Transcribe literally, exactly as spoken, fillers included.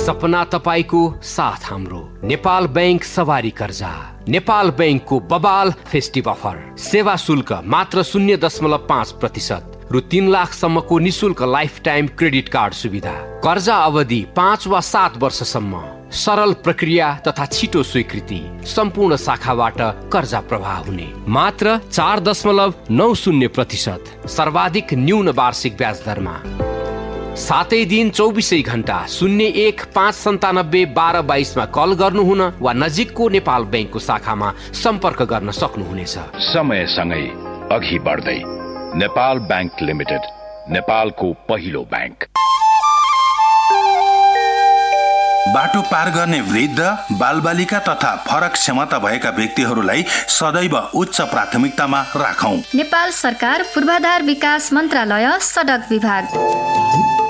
सपना तपाईको साथ हाम्रो। नेपाल बैंक सवारी कर्जा। नेपाल बैंकको बबाल फेस्टिभ अफर। सेवा शुल्क मात्र शून्य दशमलव पाँच प्रतिशत रु तीन लाखसम्मको निशुल्क लाइफ टाइम क्रेडिट कार्ड सुविधा। कर्जा अवधि पाँच वा सात वर्षसम्म। सरल प्रक्रिया तथा छिटो स्वीकृति। सम्पूर्ण शाखाबाट कर्जा प्रवाह हुने। मात्र चार दशमलव नौ शून्य प्रतिशत सर्वाधिक न्यून वार्षिक ब्याज दरमा। सातै दिन चौबिसै घण्टा शून्य एक पाँच सन्तानब्बे बाह्र बाइसमा कल गर्नुहुन वा नजिकको नेपाल बैंकको शाखामा सम्पर्क गर्न सक्नुहुनेछ। समयसँगै अघि बढ्दै नेपाल बैंक लिमिटेड, नेपालको पहिलो बैंक। बाटो पार गर्ने वृद्ध, बालबालिका तथा फरक क्षमता भएका व्यक्तिहरूलाई सदैव उच्च प्राथमिकतामा राखौं। नेपाल सरकार पूर्वाधार विकास मन्त्रालय, सडक विभाग।